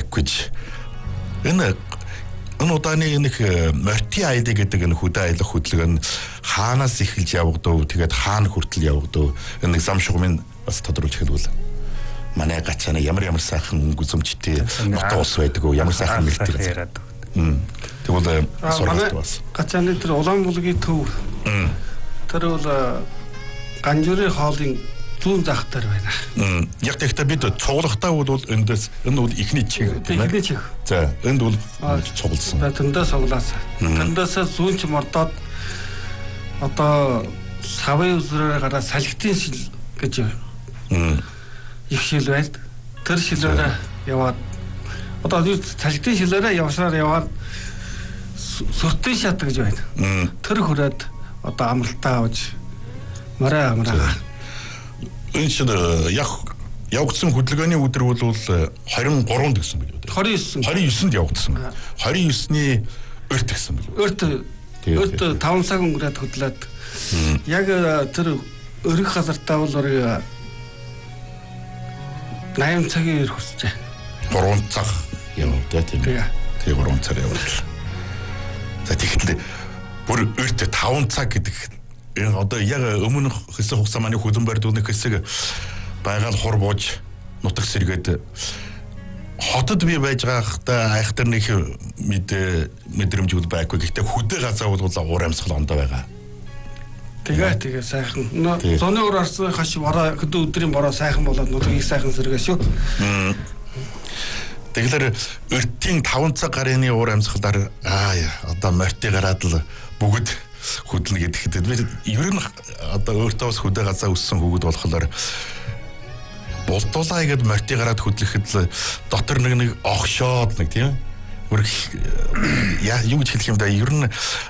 гэж энэ удааны нэг морти айд гэдэг энэ хөдөө аялах хөдөлгөөн хаанаас эхэлж явагдав тэгээд хаана хүртэл явагдав энэ зам шугамын бас тодруулж хэлвэл манай гачааны ямар сайхан өнгөзөмжтэй нутаг ус байдаг уу ямар сайхан мэлтэй яриад. Тэгвэл сургалт бас. Гачааны тэр Улаанбулгийн төв. Тэр бол Ганжуурын хоолын зүүн зах дээр байна. Яг тэгтээ бид цуглахтаа бол энэ бол ихний чиг тийм ээ. Ихний чиг. За энд бол цугласан. Тэндээс цуглаасан. Тэндээс зүүн ч мордоод одоо савын үзрээр гараа салхитын шил гэж их шил байд. Тэр шилээрээ яваад одоо салхитын шилээрээ яваад сүртэн шат гэж байна. Тэр хүрээд одоо амралтаа авч морой амраа. Энэ чинь явагдсан хөдөлгөөний өдөр бол 23-нд гэсэн байл үү? 29-нд явагдсан. 29-ний өрт гэсэн байл. Өрт 5 цаг өнгөрөөд хөдлөөд яг тэр өргөх газартаа бол 8 цагийн ир хүсчээ. 3 цаг явагдаа тийм ээ. Тэгээ 3 цаг явууллаа. За тэгэхээр бүр өрт 5 цаг гэдэг одоо яг өмнөх хэсэг хугацаа маань хөдөн барьдууны хэсэг байгаль хур бууж нутаг сэргээд хотод би байж байгахдаа айхтар нэг мэдрэмжүүд байхгүй. Гэхдээ хөдөө газаа бол уур амьсгал ондоо байгаа. Тэгээ сайхан. Зоны уур арсан хаш бороо хөдөө өдрийн бороо сайхан болоод нутгийг сайхан сэргээ шүү. Тэгэхээр өртийн 5 цаг гарны уур амьсгалаар одоо морти гараад л бүгд хөдлөн гэдэхэд би ер нь одоо өөртөө бас хөдөө газаа өссөн хүүхэд болохоор болдуулаа гэдэг морти гараад хөдлөхэд дотор нэг огшоод нэг тийм юу гэж хэлэх юм да ер нь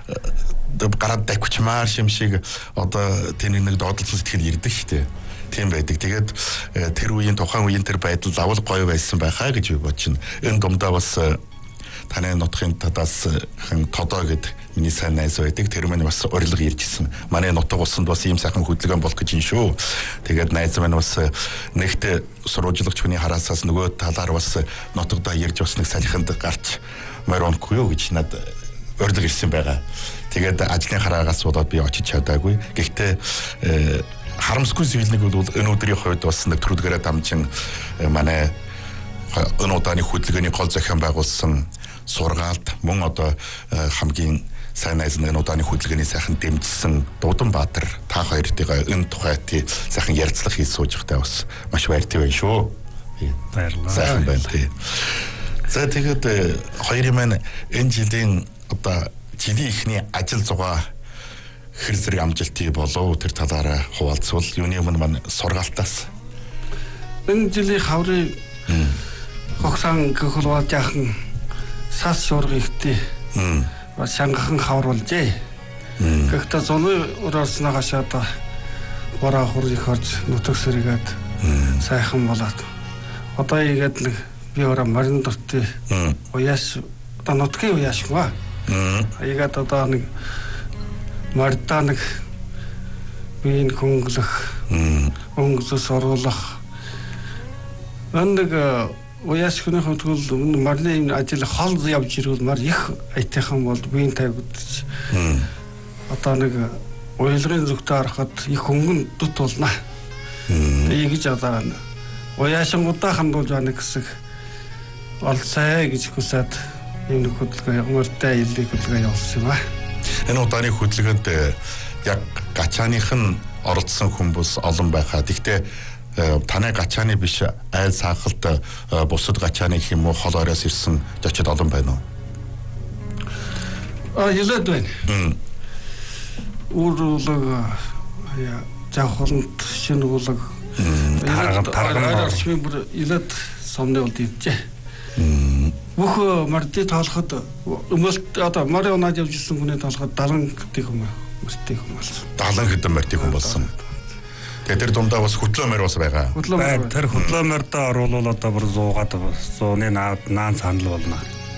гараад давчмаар шимшиг одоо тэний нэг доотлсон сэтгэл ирдэг шүү дээ. Тийм байдаг. Тэгээд тэр үеийн тухайн үеийн тэр байдал завал гоё байсан байхаа гэж би бодчихно. Энэ дундаа бас таны нутгийн татаас тодоо гэдэг миний сайн найз байдаг. Тэр маань бас урилга иржсэн. Манай нутаг усанд бас ийм сайхан хөдөлгөөн болох гэж юм шүү. Тэгээд найз маань бас нэгт сурвалжлагч хүний хараасаас нөгөө талаар бас нутагдаа ирж бас нэг салхинд гарч морионгүй юу гэж над урилга ирсэн байгаа. Тэгээд ажлын хараагаас болоод би очиж чадаагүй. Гэхдээ харамсгүй зүйл нэг бол энэ өдрийн хувьд бас нэг төрөлгөрөө дамжин манай энэ удааны хөдөлгөөний гол зохион байгуулсан сургаалт мөн одоо хамгийн сайн найз нэг удааны хөдөлгөөний сайхан дэмжсэн Дуданбаатар та хоёртойгоо энэ тухайд сайхан ярилцлага хийж сууж байхдаа бас маш баяртай байна шүү. Баярлалаа. Сайхан байна тий. За тэгээд хоёрын маань энэ жилийн одоо жилийн ихний ажил зугаа хэр зэрэг амжилтыг болов тэр талаараа хуваалцвал юуны өмнө маань сургаалтаас энэ жилийн хаврын хогсон гөхөлвал жаахан сас шуурга ихтэй бас шангахан хавруулжээ. Гэхдээ зуны өрөөснөө хашаад бороо хур их орж нутаг сэргээд сайхан болоод одоо игээд нэг би ороо морин дуртай уяаш одоо нутгийн уяаш гоо. Игээд одоо нэг мордаа нэг биеийн хөнгөлөх өнгөс оруулах нэг уяаш хүний хөвтгөл марны ажил хол явж ирвэл мар их айтайхан бол биеийн тавигдчих. Одоо нэг уялгын зүгтээ харахад их хөнгөн дут болно. Тэгж одоо уяашингуудаа хандуулж байна гэсэн олсай гэж хүсээд энэ хөдөлгөөн мөртэй аяллыг хөдөлгөөн явуулсан юм аа. Энэ удааны хөдөлгөөнд яг гачааных нь оролцсон хүмүүс олон байхаа. Гэхдээ таны гачааны биш айл саахалт бусад гачааны гэх юм уу хол ороос ирсэн зочид олон байна уу? Ялаад байна. Урлаг жавхланд шинэ урлаг тарган орчмын бүр ялаад сомны улд иржээ. Бүх морди тоолоход өмөлт одоо мори унаад явж ирсэн хүний тоолоход 70 гэдэг юм морди хүн болсон. 70 хэдэн морди хүн болсон. Тэр дундаа бас хөтлөөмөр бас байгаа. Тэр хөтлөөмөрдөө оруулал одоо бүр 100-ны наан санал болно.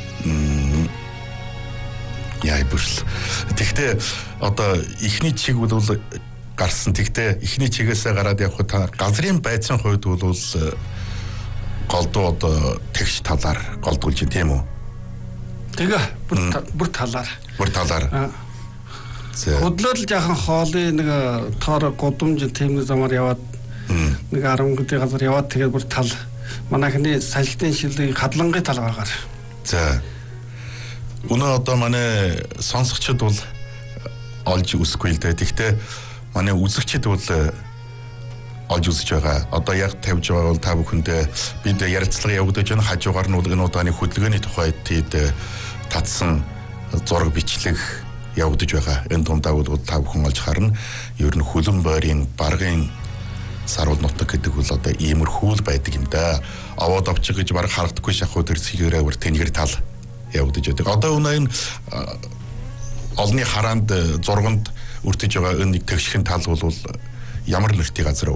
Яа бүрл. Тэгтээ одоо ихний чиг бол гарсан. Тэгтээ ихний чигээс гараад явхад газрын байцын хувьд бол голдуу одоо тэгш талаар голдуулж байна тийм үү? Тэгээ бүр талаар. Бүр талаар. Хөдлөл жаахан хоолын нэг тоор гудамж тэмдэг замаар яваад нэг 10 гэдэ газар яваад тэгээд бүр тал манайхны салхитын шилдэг хадлангын тал байгаа. За. Өнөө одоо манай сонсогчид бол олж үзэхгүй л дээ. Гэхдээ манай үзэгчид бол олж үзэж байгаа. Одоо яг тавьж байгаа бол та бүхэндээ бид ярилцлага явагдаж байна. Хажуугаар нь энэ удааны хөдөлгөөний тухай тэд татсан зураг бичлэг явагдаж байгаа. Энэ дундаа бол та бүхэн олж харна. Ер нь хөлөн бойрын баргын саруул нутаг гэдэг бол одоо иймэрхүү л байдаг юм да. Аваад авчих гэж баг харагдахгүй шахуу тэр цэгээрээ бүр тэнгэр тал явагдаж байдаг. Одоо өнөө энэ олны хараанд зурганд өртөж байгаа энэ нэг тэгшхэн тал бол ямар нэртэй газар вэ?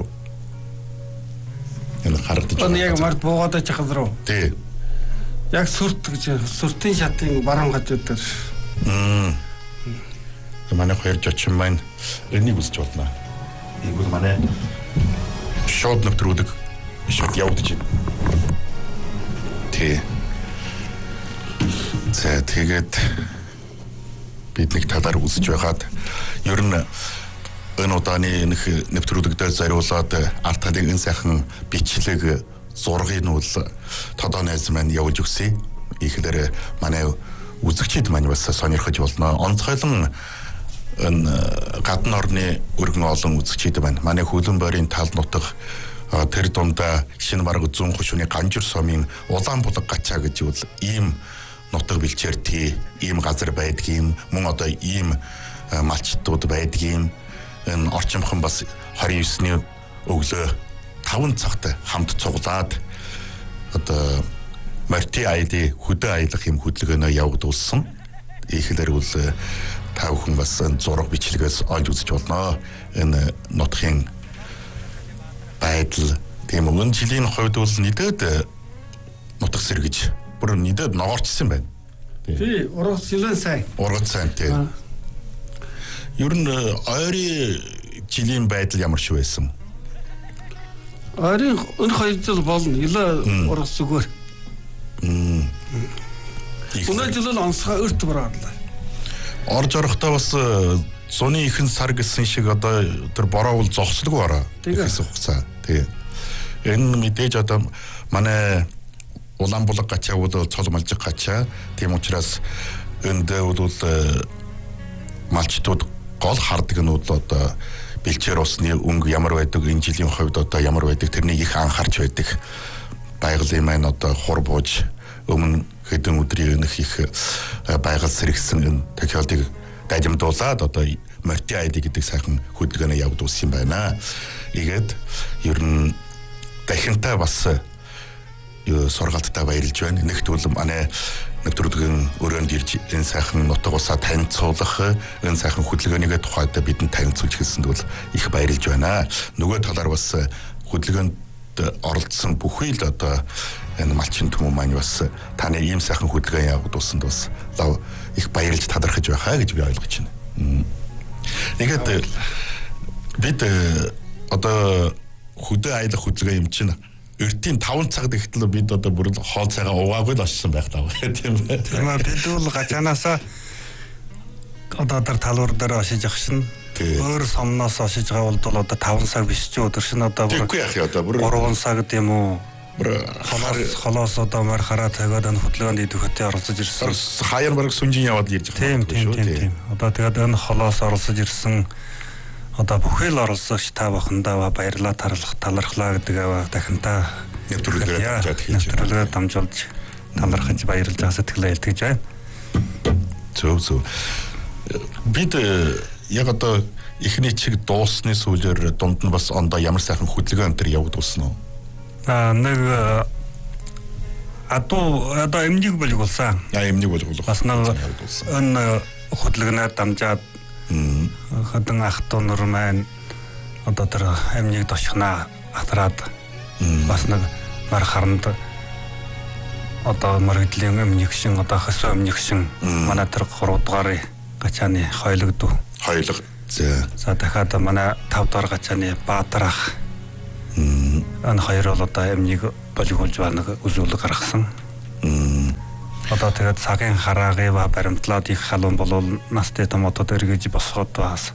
Энэ харагдаж байгаа. Яг мард буугаад байгаа газар уу? Тий. Яг сүрт гэж сүртийн шатын баруун хажууд дээр. Манай хоёр жочин маань энийг үзэж болно. Энийг бол манай шууд нэвтрүүлэг шууд явагдаж байна. Тий. За тэгээд бид нэг талаар үзэж байгаад ер нь энэ удааны нэвтрүүлэг дээр зориулаад арт талын энэ сайхан бичлэг зургийг нь бол тодоо найз маань явуулж өгсөн. Ихлээр манай үзэгчид маань бас сонирхож болно. Онцгойлон энэ гадны орны өргөн олон үзэгчид байна. Манай хөлөн бойрын тал нутаг тэр дундаа шинэ бараг 100 хушууны Ганжур сумын улаан булаг гачаа гэж бол ийм нутаг бэлчээртэй ийм газар байдгийн мөн одоо ийм малчтууд байдгийн энэ орчимхон бас 29-ны өглөө 5 цагт хамт цуглаад одоо морти айди хөдөө аялах юм хөдөлгөөнөө явагдуулсан. Ихлээр бол та бүхэн бас зураг бичлэгээс олж үзэж болно. Энэ нутгийн байдал тийм өн жилийн хувьд бол нэдэд нутаг сэргэж бүр нэдэд ногоорчсон байна. Тий, ургац жилэн сайн. Ургац сайн тий. Ер нь ойрын жилийн байдал ямар шиг байсан? Ойрын энэ хоёр жил болно. Илээ ургац зүгээр. Өнөө жил л онцгой өрт бараалаа. Орж орохдоо бас зуны ихэнх сар гэсэн шиг одоо тэр бороо бол зогслог бараа. Тэгээс хугацаа. Тий. Энэ мэдээж одоо манай улаан булаг гачаа бол цол малжиг гачаа. Тийм учраас энд бол малчтууд гол хардаг нь бол одоо бэлчээр усны өнгө ямар байдаг, энэ жилийн хувьд одоо ямар байдаг тэрнийг их анхаарч байдаг. Байгалийн маань одоо хур бууж өмнө хэдэн өдрийн өмнөх их байгаль сэргсэн энэ тохиолдлыг дайдамдуулаад одоо морти айди гэдэг сайхан хөдөлгөөнөө явуулсан юм байна. Тэгээд ер нь дахинтай бас сургаалттай баярлж байна. Нэгт бол манай нэвтрүүлгийн өрөөнд ирж энэ сайхан нутаг усаа танилцуулах, энэ сайхан хөдөлгөөнийг тухайд бидэнд танилцуулж хэлсэнд бол их баярлж байна. Нөгөө талаар бас хөдөлгөөнд оролцсон бүхий л одоо энэ малчин түмэн маань бас таны ийм сайхан хөдөлгөөн явуулсанд бас лав их баярлж талархаж байхаа гэж би ойлгож байна. Нэгэд бид одоо хөдөө аялах хөдөлгөөн юм чинь эртийн 5 цагт ихтэл бид одоо бүр хоол цагаан угаагүй л очсон байх таа тийм ээ. Тийм ээ бид бол гачаанаасаа одоо тэр талуур дээр очиж явах шин өөр сомноос очиж байгаа бол одоо 5 цаг биш ч өдөр шин одоо бүр 3 цаг гэдэм үү холоос одоо мар хараа цагаад энэ хөдөлгөөнд идэвхтэй оролцож ирсэн. Хаяар бараг сүнжин яваад ирж байгаа юм шүү тийм. Одоо тэгээд энэ холоос оролцож ирсэн одоо бүхэл оролцогч та бохондоо баярлалаа талархлаа гэдэг дахинтаа нэвтрүүлгээр дамжуулж талархаж баярлж байгаа сэтгэлээ илтгэж байна. Зөв. Бид яг одоо эхний чиг дуусны сүүлээр дунд нь бас ондоо ямар сайхан хөдөлгөөн төр явагдуулсан уу? Нэг одоо эмнэг болгуулсан. Эмнэг болгуулсан. Бас нэг энэ хөдөлгөөнөөр дамжаад хатан ах トゥ нар маань одоо тэр эмнэг дошхнаа хатраад бас нэг мар харанд одоо моргидлийн эмнэг шин одоо хөсөө эмнэг шин манай тэр 3 дугаарыг гачааны хойлогдов. Хойлог. За дахиад манай 5 дугаар гачааны Баатар ах энэ хоёр бол одоо эмнийг боловсруулж байна үзүүлэг гаргасан. Одоо тэгээд цагийн хараагийн баримтлаад их халуун болвол настай томоотод эргэж босгоод бас.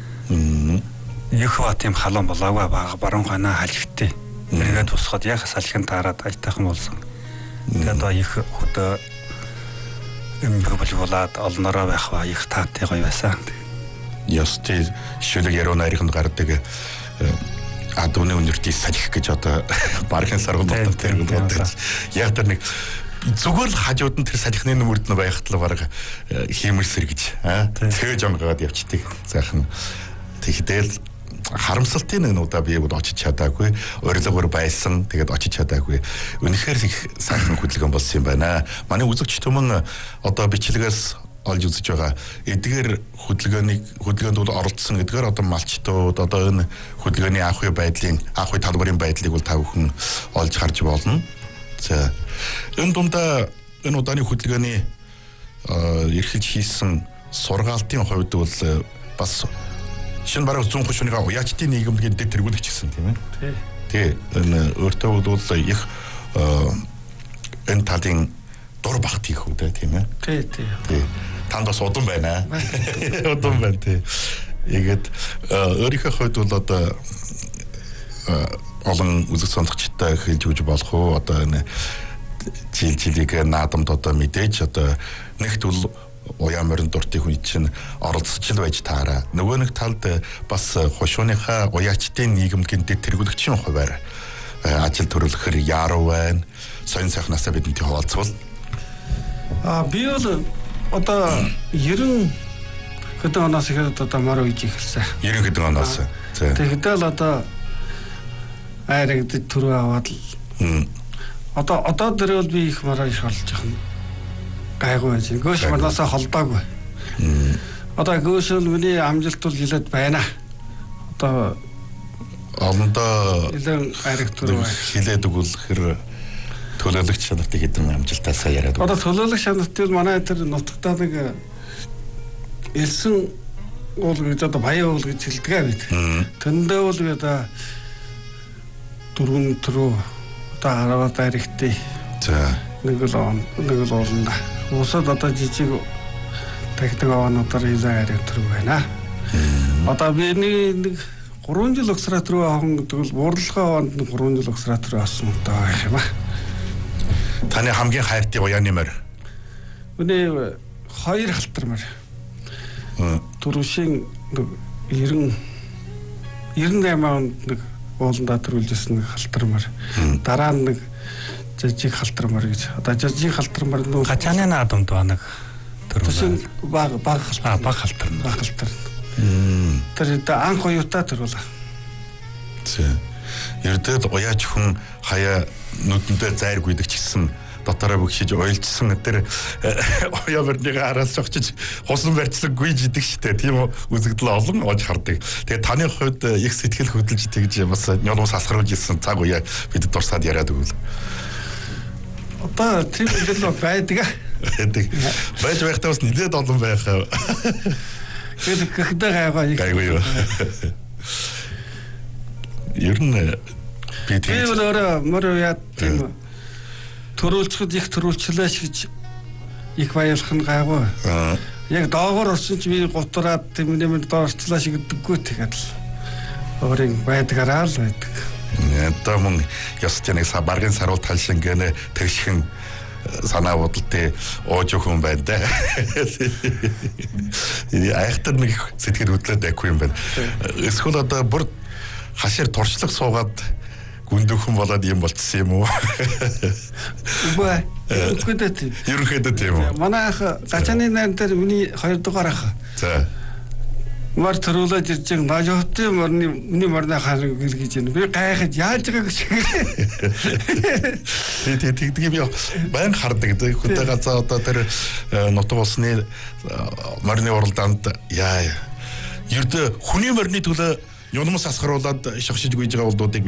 Их ба тийм халуун болоогүй баруун хойноо халигтээ. Эргээд босгоод яг салхинд таарад айтайхан болсон. Тэгээд одоо их хөдөө эмбэг боловсруулаад олноороо байх ба их таатай гоё байсан. Ястэй шүлэг яруу найранд гардаг адууны үнэртий салхи гэж одоо бархын саргуултад тэр яг тэр нэг зүгээр л хажууд нь тэр салхины нүмерд нь байхад л баг хиймэрсэр гэж тэгэж онгоод явчихдээ сайхан тэгтэл харамсалтын нэг удаа би очиж чадаагүй урилгаар байсан тэгээд очиж чадаагүй үнэхээр их сайхан хөдөлгөөн болсон юм байна. Манай үзэгч түмэн одоо бичлэгээс олж үзэж байгаа эдгээр хөдөлгөөнд бол оролцсон эдгээр одоо малчтууд одоо энэ хөдөлгөөний анх үе талбарын байдлыг бол та бүхэн олж харж болно. За энэ дундаа энэ удааны хөдөлгөөний эрхэлж хийсэн сургаалтын хувьд бол бас шинэ бараг 130-ны уяачдын нийгэмлэгийн дэд тэргүүлэгч гэсэн тийм ээ. Тий. Энэ өөртөө бол их энэ талын дур багт хийх үү тийм ээ. Тий. Танд бас удам байна. Удам байна тий. Ийгээд өөрийнхөө хувьд бол одоо олон үзэг сонсогчтой хэлж өгч болох уу одоо энэ жилийг наадамд одоо мэдээж одоо нэгт бол уян морин дуртай хүн чинь оролцож л байж таараа. Нөгөө нэг талд бас хошууныхаа уяачдын нийгэмлэгийн дэд тэргүүлэгчийн хуваар ажил төрөлхөр яруу байна. Соён сайхнасаа бидэнтэй хуваалцвал би бол одоо 90 хэдэн оноос ихэд одоо мар үйж эхэлсэн. 90 хэдэн оноос. Тэгэхдээ л одоо айрагдд төрөө аваад л одоо дөрөөл би их мараа их олж байгаа юм. Гайгүй байж. Гөөш манаасаа холдоогүй. Одоо гөөш нь миний амжилт бол хилээд байна. Одоо олондоо хилэн айрагд төрөө хилээд өгүүлэхэр төлөөлөгч чанартыг хэдэн амжилтаасаа яриад. Одоо төлөөлөх чанарт манай тэр нутагтаа нэг элсэн уул гэж одоо баян уул гэж хэлдэг бид. Тэндээ бол би одоо дөрвөн төрөө одоо хараад айрагтээ. За нэг л уулна. Усад одоо жижиг тагтаг аваануудаар хилэн айрагд төрөө байна. Одоо би нэг 3 жил огсратор авах гэдэг бол буурлахаа аваанд 3 жил огсратор авсан удаа байх юм аа. Таны хамгийн хайртай уяаны морь. Үнэ 2 халтармаар. Түрүүшийн 98 онд нэг ууландаа төрүүлжсэн нэг халтармаар. Дараа нь нэг жижиг халтармаар гэж. Одоо жижиг халтармаар нөө гачааны наадамд ба нэг төрүүлсэн баг халтар. Баг халтар. Тэр анх уюутаа төрүүлээ. Ердөөд уяач хүн хаяа нүдэндээ зайр гүйдэг ч гэсэн дотороо бүгшиж ойлцсон тэр уяа морьныгаа хараас зогчиж хусан барьцлаг гүйж идэг штэ тийм үзэгдэл олон олж хардаг. Тэгээ таны хувьд их сэтгэл хөдлөж тэгж бас нёрмос асгаруулж ирсэн цаг уяа бид дурсаад яриад өгвөл. Одоо тийм л байдаг. Байж байхдаа бас нэлээд олон байх. Тэгээд гэхдээ гайгүй юу. Ер нь би бол өөрөө мөр яа тийм төрүүлчихэд их төрүүлчлээш гэж их баярлах нь гайгүй. Яг доогоор орсон чи би гутраад тийм нэмэр доорчлаа шиг гэдэггүй тэгээд л өөрийн байдгаараа л байдаг. Одоо мөн ястын нэг баргын саруул талшин гэнэ тэгшхэн санаа бодолтой ууж өгөн байна да. Айхтар нэг сэтгэл хөдлөд байхгүй юм байна. Эсвэл одоо бүр хашир туршлах суугаад гүндөхөн болоод юм болчихсон юм уу? Ерөнхийдөө тийм үү. Манай ах гачааны найр дээр миний 2 дугаар ах. За. Мар төрүүлээд ирж байгаа ножоотын миний морны хаа гэлгэж байна. Би гайхаж яаж байгаа гэж. Тэгдэг би баян хардаг. Хөдөө газаа одоо тэр нутаг улсны морны уралдаанд яа. Ердөө хүний морны төлөө юунаас асгаруулад шогшиж гүйж байгаа улдуудыг